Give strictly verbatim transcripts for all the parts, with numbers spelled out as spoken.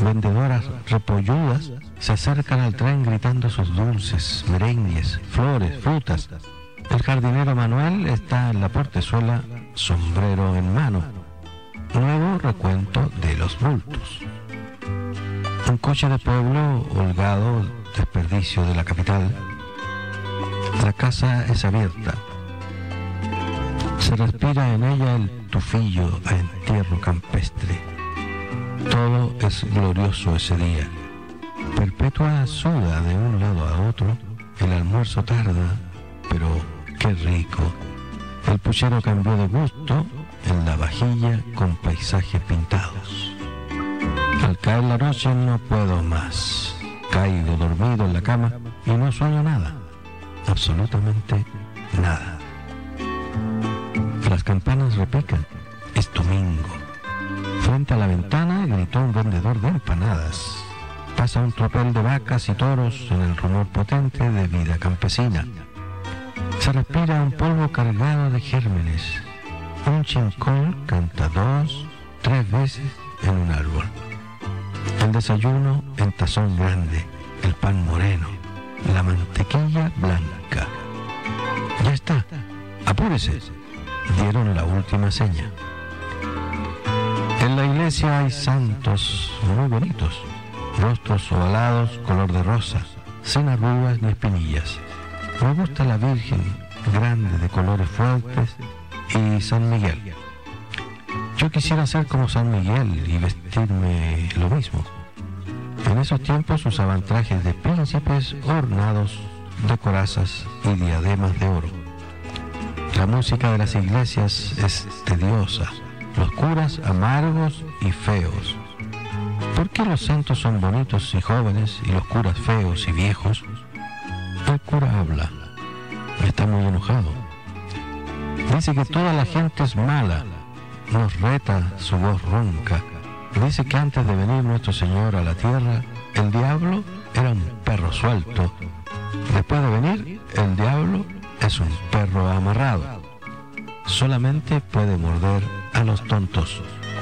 vendedoras repolludas se acercan al tren gritando sus dulces, merengues, flores, frutas. El jardinero Manuel está en la portezuela, sombrero en mano. Nuevo recuento de los bultos. Un coche de pueblo holgado, desperdicio de la capital. La casa es abierta. Se respira en ella el tufillo a entierro campestre. Todo es glorioso ese día. Perpetua suda de un lado a otro. El almuerzo tarda, pero qué rico. El puchero cambió de gusto en la vajilla con paisajes pintados. Al caer la noche no puedo más. Caigo dormido en la cama y no sueño nada. Absolutamente nada. Las campanas repican. Es domingo. Frente a la ventana gritó un vendedor de empanadas. Pasa un tropel de vacas y toros en el rumor potente de vida campesina. Se respira un polvo cargado de gérmenes. Un chincón canta dos, tres veces en un árbol. El desayuno en tazón grande, el pan moreno, la mantequilla blanca. Ya está, apúrese. Dieron la última seña. En la iglesia hay santos muy bonitos, rostros ovalados color de rosa, sin arrugas ni espinillas. Me gusta la Virgen, grande de colores fuertes, y San Miguel. Yo quisiera ser como San Miguel y vestirme lo mismo. En esos tiempos usaban trajes de príncipes ornados de corazas y diademas de oro. La música de las iglesias es tediosa, los curas amargos y feos. ¿Por qué los santos son bonitos y jóvenes y los curas feos y viejos? El cura habla. Está muy enojado. Dice que toda la gente es mala. Nos reta su voz ronca. Dice que antes de venir nuestro Señor a la tierra, el diablo era un perro suelto. Después de venir, el diablo es un perro amarrado. Solamente puede morder a los tontos.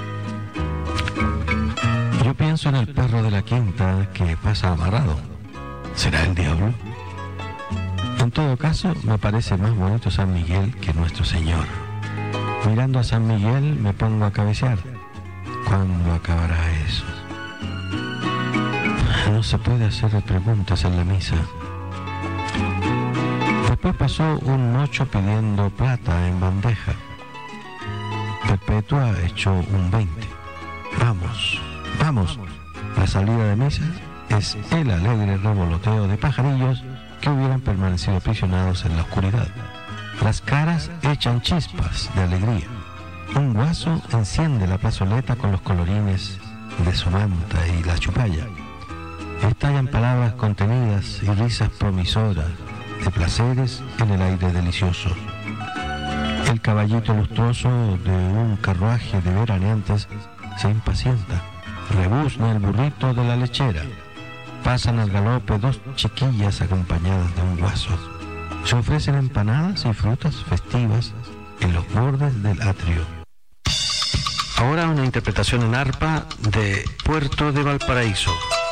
Yo pienso en el perro de la quinta que pasa amarrado. ¿Será el diablo? En todo caso, me parece más bonito San Miguel que nuestro Señor. Mirando a San Miguel me pongo a cabecear. ¿Cuándo acabará eso? No se puede hacer preguntas en la misa. Después pasó un mocho pidiendo plata en bandeja. Perpetua echó un veinte. Vamos, vamos. La salida de misa es el alegre revoloteo de pajarillos que hubieran permanecido aprisionados en la oscuridad. Las caras echan chispas de alegría. Un guaso enciende la plazoleta con los colorines de su manta y la chupalla. Estallan palabras contenidas y risas promisoras de placeres en el aire delicioso. El caballito lustroso de un carruaje de veraneantes se impacienta. Rebuzna el burrito de la lechera. Pasan al galope dos chiquillas acompañadas de un guaso. Se ofrecen empanadas y frutas festivas en los bordes del atrio. Ahora una interpretación en arpa de Puerto de Valparaíso.